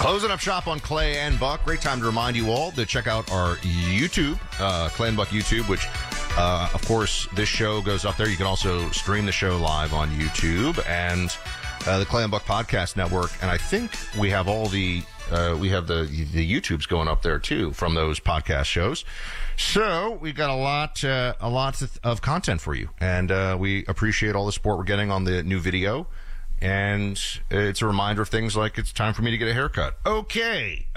Closing up shop on Clay and Buck. Great time to remind you all to check out our YouTube, Clay and Buck YouTube, which, of course, this show goes up there. You can also stream the show live on YouTube and the Clay and Buck Podcast Network. And I think we have all the YouTubes going up there, too, from those podcast shows. So we've got a lot of content for you. And we appreciate all the support we're getting on the new video. And it's a reminder of things like it's time for me to get a haircut. Okay.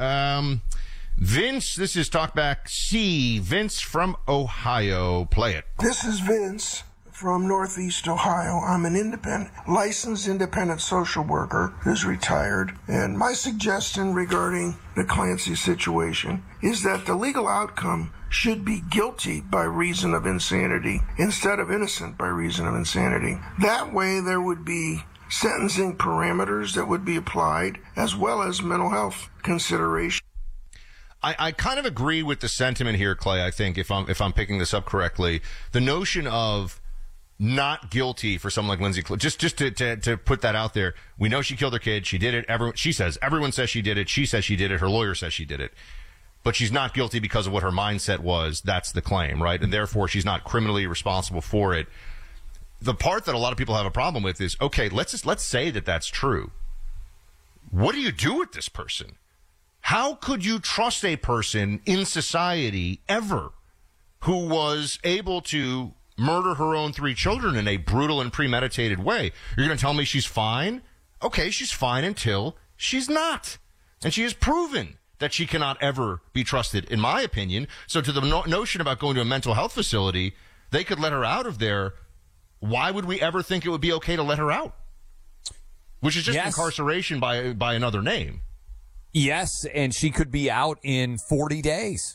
Vince, this is Talkback C. Vince from Ohio. Play it. This is Vince from Northeast Ohio. I'm an licensed independent social worker who's retired. And my suggestion regarding the Clancy situation is that the legal outcome should be guilty by reason of insanity instead of innocent by reason of insanity. That way there would be sentencing parameters that would be applied, as well as mental health consideration. I kind of agree with the sentiment here, Clay. I think if I'm picking this up correctly, the notion of not guilty for someone like Lindsay, just to put that out there. We know she killed her kid. She did it. Everyone says she did it. She says she did it. Her lawyer says she did it. But she's not guilty because of what her mindset was. That's the claim, right? And therefore, she's not criminally responsible for it. The part that a lot of people have a problem with is, okay, let's say that that's true. What do you do with this person? How could you trust a person in society ever who was able to murder her own 3 children in a brutal and premeditated way? You're going to tell me she's fine? Okay, she's fine until she's not. And she has proven that she cannot ever be trusted, in my opinion. So to the notion about going to a mental health facility, they could let her out of there. Why would we ever think it would be okay to let her out? Which is just incarceration by another name. Yes, and she could be out in 40 days.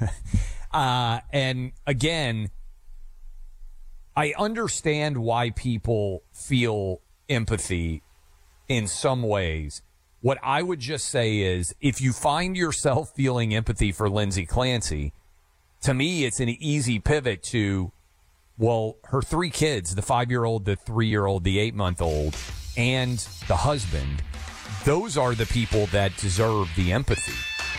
And again, I understand why people feel empathy in some ways. What I would just say is, if you find yourself feeling empathy for Lindsay Clancy, to me, it's an easy pivot to, well, her 3 kids, the 5-year-old, the 3-year-old, the 8-month-old, and the husband, those are the people that deserve the empathy.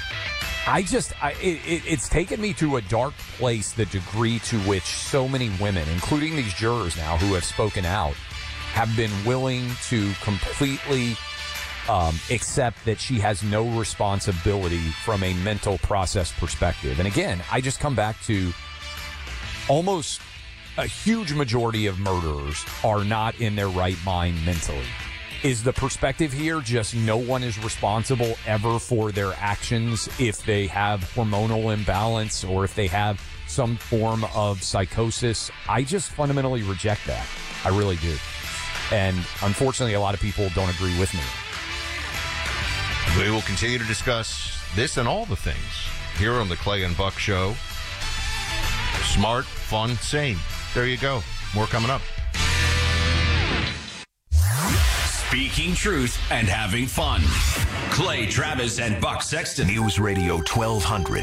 It's taken me to a dark place, the degree to which so many women, including these jurors now who have spoken out, have been willing to completely accept that she has no responsibility from a mental process perspective. And again, I just come back to almost a huge majority of murderers are not in their right mind mentally. Is the perspective here just no one is responsible ever for their actions if they have hormonal imbalance or if they have some form of psychosis? I just fundamentally reject that. I really do. And unfortunately, a lot of people don't agree with me. We will continue to discuss this and all the things here on the Clay and Buck Show. Smart, fun, sane. There you go. More coming up. Speaking truth and having fun. Clay Travis and Buck Sexton. News Radio 1200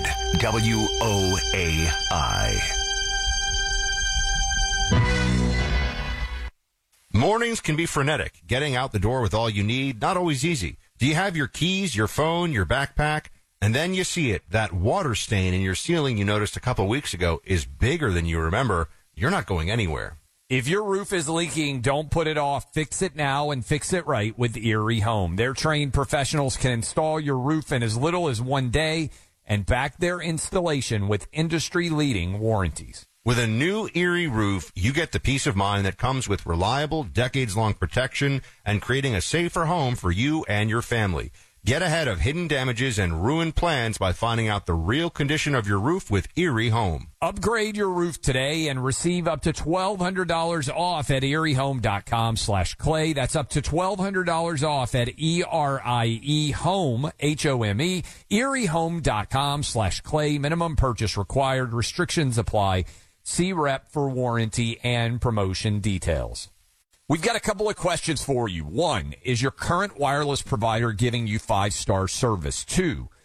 WOAI. Mornings can be frenetic. Getting out the door with all you need, not always easy. Do you have your keys, your phone, your backpack? And then you see it. That water stain in your ceiling you noticed a couple weeks ago is bigger than you remember. You're not going anywhere. If your roof is leaking, don't put it off. Fix it now and fix it right with Erie Home. Their trained professionals can install your roof in as little as 1 day and back their installation with industry-leading warranties. With a new Erie roof, you get the peace of mind that comes with reliable, decades-long protection and creating a safer home for you and your family. Get ahead of hidden damages and ruined plans by finding out the real condition of your roof with Erie Home. Upgrade your roof today and receive up to $1,200 off at eriehome.com/clay. That's up to $1,200 off at ERIEHOME, HOME, eriehome.com/clay. Minimum purchase required. Restrictions apply. See rep for warranty and promotion details. We've got a couple of questions for you. 1, is your current wireless provider giving you 5-star service? 2,